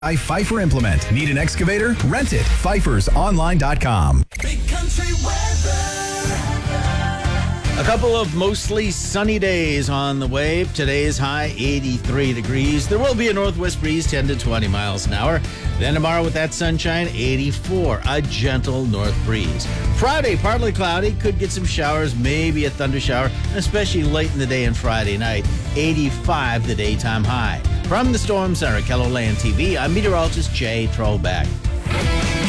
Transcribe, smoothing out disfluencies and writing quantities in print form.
By Pfeiffer Implement. Need an excavator? Rent it. PfeiffersOnline.com. Big country weather. A couple of mostly sunny days on the way. Today's high 83 degrees. There will be a northwest breeze 10 to 20 miles an hour. Then tomorrow with that sunshine, 84, a gentle north breeze. Friday, partly cloudy, could get some showers, maybe a thunder shower, especially late in the day and Friday night. 85 the daytime high. From the Storm Center, KELOLAND TV, I'm meteorologist Jay Trollback.